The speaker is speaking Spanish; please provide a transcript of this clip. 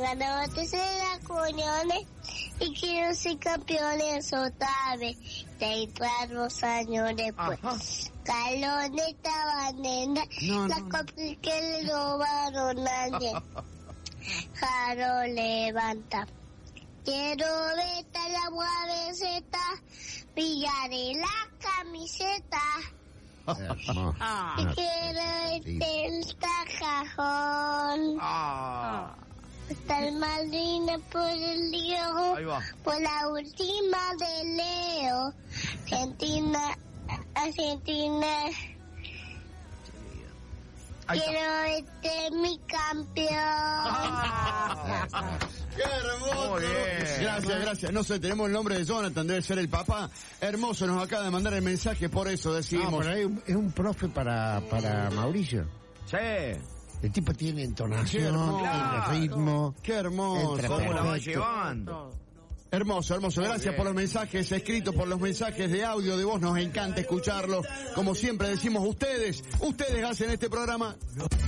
ganado tercera comuniones y quiero ser campeones otra vez. 32 años después. Caloneta banera, la copa que le robaron a alguien. Jaro levanta. Quiero verte la muaveceta, pillaré la camiseta. Y quiero verte el cajón. Está el Malvina por el Leo, por la última de Leo. Argentina. Quiero verte mi campeón. ¡Qué hermoso! Gracias. No sé, tenemos el nombre de Jonathan, debe ser el papá. Hermoso, nos acaba de mandar el mensaje, por eso decimos. No, pero es un profe para Mauricio. Sí. El tipo tiene entonación, tiene ritmo. Qué hermoso. ¿Cómo la va llevando? Hermoso. Gracias por los mensajes escritos, por los mensajes de audio, de voz. Nos encanta escucharlo. Como siempre decimos, ustedes hacen este programa.